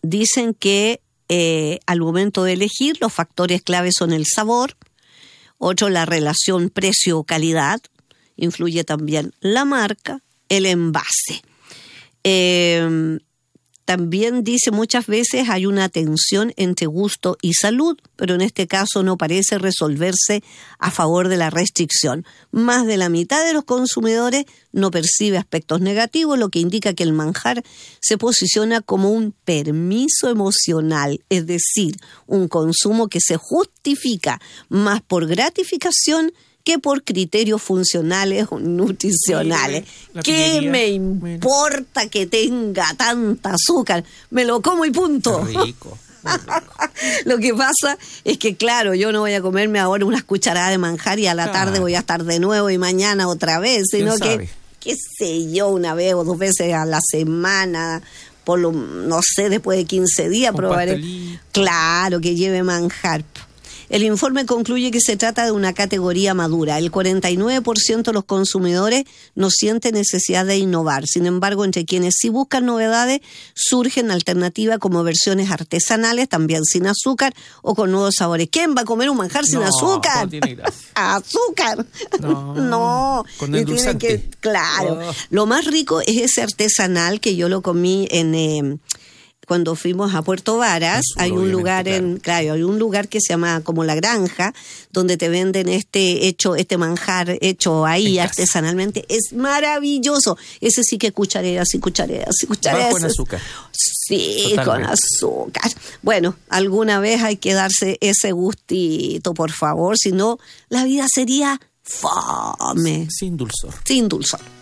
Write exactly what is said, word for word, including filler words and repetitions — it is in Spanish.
dicen que eh, al momento de elegir los factores claves son el sabor, otro la relación precio-calidad, influye también la marca, el envase. Eh, También dice muchas veces hay una tensión entre gusto y salud, pero en este caso no parece resolverse a favor de la restricción. Más de la mitad de los consumidores no percibe aspectos negativos, lo que indica que el manjar se posiciona como un permiso emocional, es decir, un consumo que se justifica más por gratificación que por criterios funcionales o nutricionales. ¿Qué me importa que tenga tanta azúcar? Me lo como y punto. Qué rico. Lo que pasa es que, claro, yo no voy a comerme ahora unas cucharadas de manjar y a la Claro. tarde voy a estar de nuevo y mañana otra vez, sino que, qué sé yo, una vez o dos veces a la semana, por lo, no sé, después de quince días Un probaré. pastelito. Claro, que lleve manjar. El informe concluye que se trata de una categoría madura. El cuarenta y nueve por ciento de los consumidores no siente necesidad de innovar. Sin embargo, entre quienes sí buscan novedades, surgen alternativas como versiones artesanales, también sin azúcar o con nuevos sabores. ¿Quién va a comer un manjar sin No, azúcar? no tiene gracia. ¿Azúcar? No, No. con Y tiene endulzante. que- claro. Oh. Lo más rico es ese artesanal que yo lo comí en... Eh, cuando fuimos a Puerto Varas, Ah, hay un obviamente, lugar en, claro. claro, hay un lugar que se llama como La Granja, donde te venden este hecho, este manjar hecho ahí En casa. artesanalmente. Es maravilloso. Ese sí que cuchareas y cuchareas y cuchareas. Bajo en azúcar. Sí, Totalmente. con azúcar. Bueno, alguna vez hay que darse ese gustito, por favor, si no, la vida sería fome, Sin dulzor. sin dulzor.